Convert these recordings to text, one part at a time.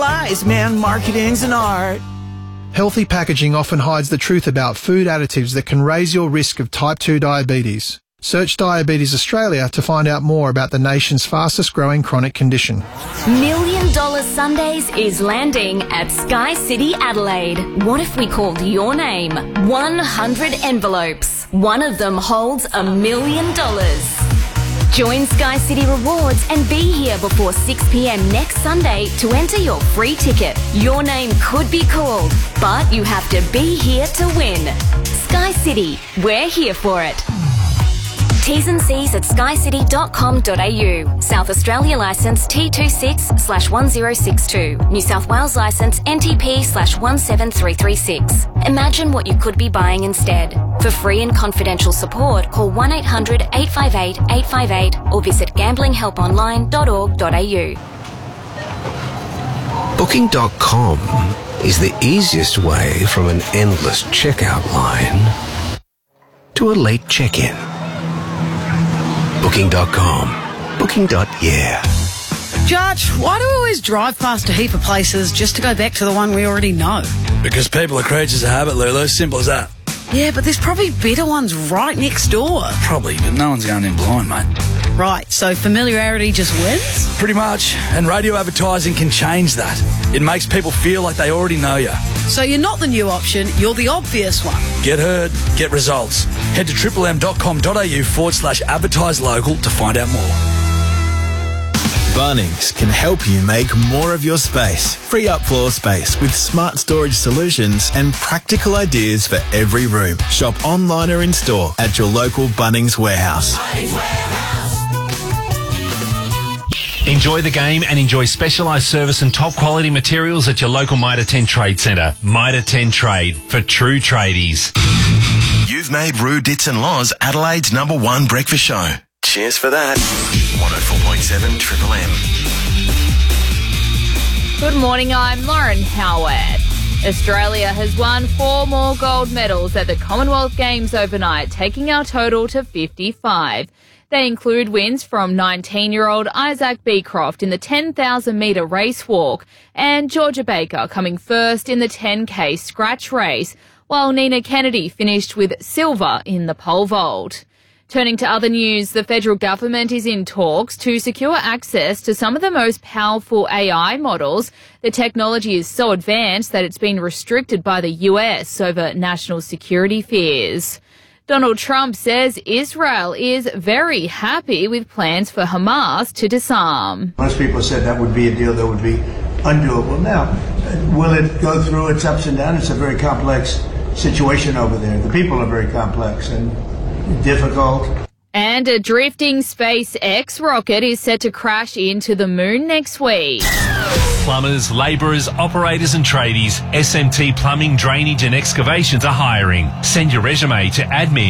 lies, man. Marketing's an art. Healthy packaging often hides the truth about food additives that can raise your risk of type 2 diabetes. Search Diabetes Australia to find out more about the nation's fastest growing chronic condition. $1 Million Sundays is landing at Sky City Adelaide. What if we called your name? 100 envelopes. One of them holds $1 million. Join Sky City Rewards and be here before 6 p.m. next Sunday to enter your free ticket. Your name could be called, but you have to be here to win. Sky City, we're here for it. T's and C's at skycity.com.au. South Australia licence T26/1062. New South Wales licence NTP/17336. Imagine what you could be buying instead. For free and confidential support, call 1-800-858-858 or visit gamblinghelponline.org.au. Booking.com is the easiest way from an endless checkout line to a late check-in. Booking.com. Booking.yeah. Judge, why do we always drive past a heap of places just to go back to the one we already know? Because people are creatures of habit, Lulu. Simple as that. Yeah, but there's probably better ones right next door. Probably, but no one's going in blind, mate. Right, so familiarity just wins? Pretty much. And radio advertising can change that. It makes people feel like they already know you. So you're not the new option, you're the obvious one. Get heard, get results. Head to triplem.com.au/advertise local to find out more. Bunnings can help you make more of your space. Free up floor space with smart storage solutions and practical ideas for every room. Shop online or in store at your local Bunnings warehouse. Enjoy the game and enjoy specialised service and top quality materials at your local Mitre 10 Trade Centre. Mitre 10 Trade, for true tradies. You've made Roo Dits and Laws Adelaide's #1 breakfast show. Cheers for that. 104.7 Triple M. Good morning, I'm Lauren Howard. Australia has won 4 more gold medals at the Commonwealth Games overnight, taking our total to 55. They include wins from 19-year-old Isaac Beecroft in the 10,000-metre race walk and Georgia Baker coming first in the 10K scratch race, while Nina Kennedy finished with silver in the pole vault. Turning to other news, the federal government is in talks to secure access to some of the most powerful AI models. The technology is so advanced that it's been restricted by the US over national security fears. Donald Trump says Israel is very happy with plans for Hamas to disarm. Most people said that would be a deal that would be undoable. Now, will it go through its ups and downs? It's a very complex situation over there. The people are very complex and difficult. And a drifting SpaceX rocket is set to crash into the moon next week. Plumbers, labourers, operators and tradies, SMT Plumbing, Drainage and Excavations are hiring. Send your resume to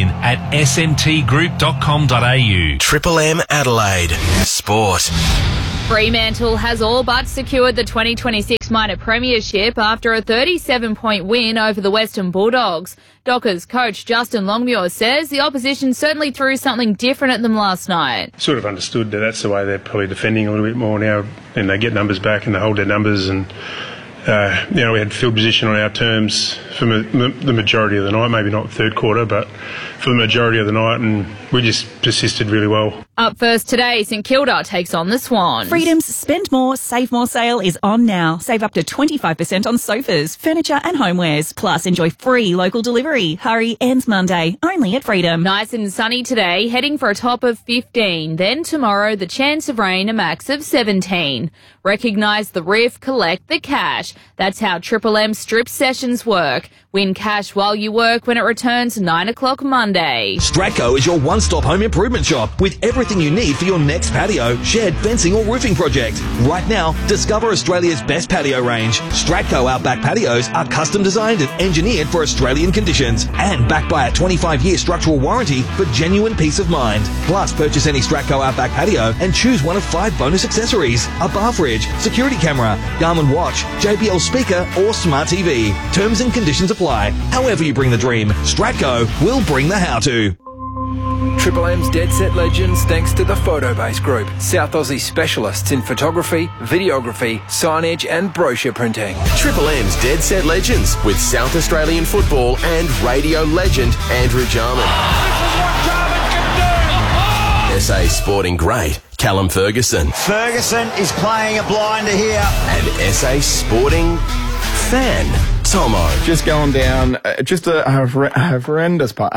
admin@smtgroup.com.au. Triple M Adelaide. Sport. Fremantle has all but secured the 2026 minor premiership after a 37-point win over the Western Bulldogs. Dockers coach Justin Longmuir says the opposition certainly threw something different at them last night. Sort of understood that that's the way they're probably defending a little bit more now, and they get numbers back and they hold their numbers, and we had field position on our terms for the majority of the night, maybe not third quarter, but for the majority of the night, and we just persisted really well. Up first today, St Kilda takes on the Swans. Freedom's Spend More, Save More sale is on now. Save up to 25% on sofas, furniture and homewares. Plus, enjoy free local delivery. Hurry, ends Monday. Only at Freedom. Nice and sunny today, heading for a top of 15. Then tomorrow, the chance of rain, a max of 17. Recognise the riff, collect the cash. That's how Triple M strip sessions work. Win cash while you work when it returns 9 o'clock Monday. Stratco is your one-stop home improvement shop with everything you need for your next patio, shed, fencing or roofing project. Right now, discover Australia's best patio range. Stratco Outback Patios are custom designed and engineered for Australian conditions and backed by a 25-year structural warranty for genuine peace of mind. Plus, purchase any Stratco Outback Patio and choose one of 5 bonus accessories: a bar fridge, security camera, Garmin watch, JBL speaker or smart TV. Terms and conditions apply. However you bring the dream, Stratco will bring the how-to. Triple M's Dead Set Legends thanks to the Photobase Group, South Aussie specialists in photography, videography, signage and brochure printing. Triple M's Dead Set Legends with South Australian football and radio legend Andrew Jarman. SA Sporting great Callum Ferguson. Ferguson is playing a blinder here. And SA Sporting fan Tomo. Just going down, just a horrendous part.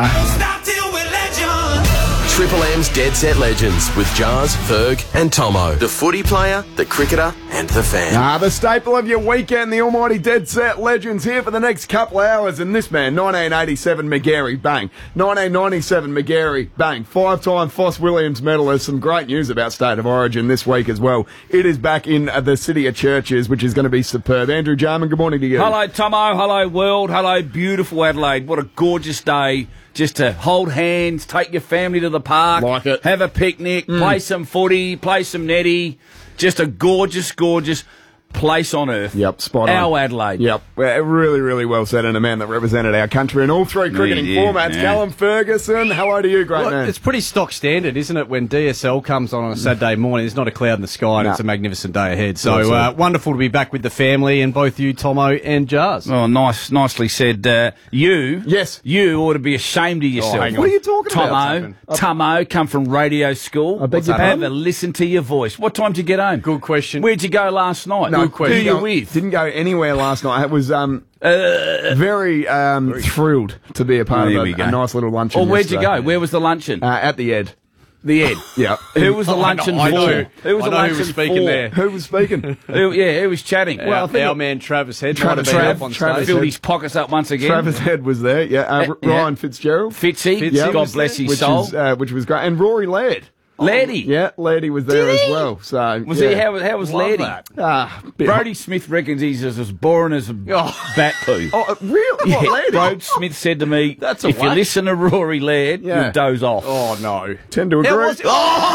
Triple M's Dead Set Legends with Jars, Ferg and Tomo. The footy player, the cricketer and the fan. The staple of your weekend, the almighty Dead Set Legends here for the next couple of hours. And this man, 1987 McGarry, bang. 1997 McGarry, bang. 5-time Foss Williams medalist. Some great news about State of Origin this week as well. It is back in the City of Churches, which is going to be superb. Andrew Jarman, good morning to you. Hello, Tomo. Hello, world. Hello, beautiful Adelaide. What a gorgeous day. Just to hold hands, take your family to the park, like it. Have a picnic, play some footy, play some netty. Just a gorgeous, gorgeous place on earth. Yep, spot on. Our Adelaide. Yep, really, really well said, and a man that represented our country in all three cricketing formats. Yeah. Callum Ferguson, hello to you, great man. It's pretty stock standard, isn't it, when DSL comes on a Saturday morning, there's not a cloud in the sky, and it's a magnificent day ahead. So wonderful to be back with the family, and both you, Tomo, and Jars. Oh, nicely said. You ought to be ashamed of yourself. What are you talking about? Tomo, come from radio school. I beg your Have pardon? a listen to your voice. What time did you get home? Good question. Where'd you go last night? No, Good question. Who you with? Didn't go anywhere last night. It was very thrilled to be a part of a nice little luncheon. Where'd you yesterday. go? Where was the luncheon? At the Ed. The Ed. Yeah. Who was the luncheon for? Who was the luncheon who was speaking for? there. Who was speaking? Who was chatting? Well, our man Travis Head might have been up on stage. Filled his pockets up once again. Travis Head was there. Yeah. Ryan Fitzgerald. Fitzy. God bless his soul. Which was great. And Rory Laird. Lairdy. Yeah, Lairdy was there as well. So Was he? How was Lairdy? Brody Smith reckons he's as boring as a bat poo. Oh, really? Yeah. What, Lairdy? Brody Smith said to me, That's if you listen to Rory Laird, you'll doze off. Oh, no. Tend to agree. You did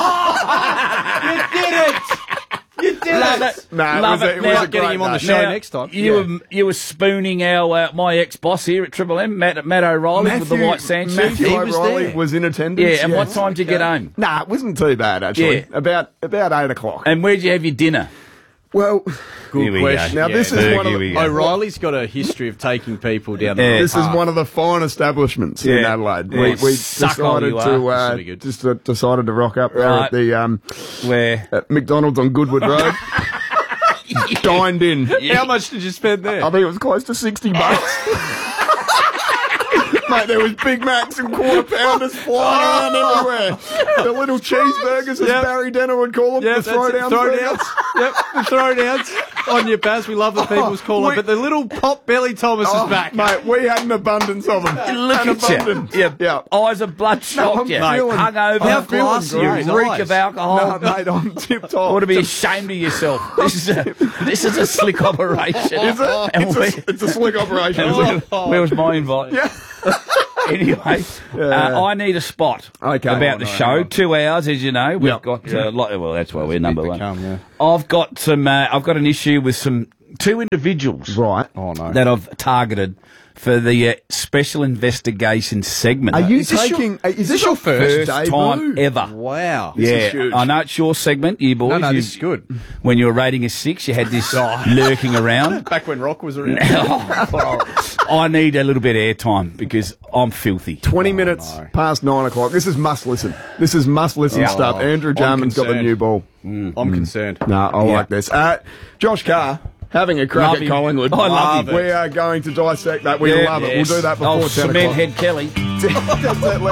it! You did it! Love it. We're not getting him on the show next time. You were spooning my ex-boss here at Triple M, Matt O'Reilly, with the white sand suit. Matthew He was O'Reilly there. was in attendance. Yeah, and what time did you get home? Nah, it wasn't too bad, actually. Yeah. About 8 o'clock. And where'd you have your dinner? Well, Good question. Now, this is one of the... O'Reilly's got a history of taking people down the This is one of the fine establishments in Adelaide. Yeah. We Suckhole decided to rock up there at the at McDonald's on Goodwood Road. Dined in. How much did you spend there? I think it was close to $60. Mate, there was Big Macs and quarter pounders flying around everywhere. The little cheeseburgers, as Barry Denner would call them, the throwdowns. Yep, the throwdowns on your pass. We love the people's caller, but the little pop belly Thomas is back. Mate, we had an abundance of them. Look at you. Yeah. Eyes are bloodshot. No, hungover. How glassy You are his reek eyes? of alcohol. No, mate, I'm tip-top. Ought to be ashamed of yourself. This is a slick operation. Is it? It's a slick operation, is it? Where was my invite? Yeah. Anyway, I need a spot about the show. 2 hours, as you know. We've got well, that's why we're number one. I've got an issue with two individuals, right? Oh no, that I've targeted for the special investigation segment. Are you taking? Is this your first time ever? Wow. Yeah, I know it's your segment, you boys. No, this is good. When you were rating a 6, you had this lurking around. Back when Rock was around. I need a little bit of airtime because I'm filthy. 20 minutes past 9 o'clock. This is must listen. This is must listen stuff. Andrew Jarman's got the new ball. I'm concerned. No, I like this. Josh Carr. Having a crack at Collingwood. I love it. We are going to dissect that. We love it. We'll do that before 10 o'clock. Cement Head Kelly. Dead Set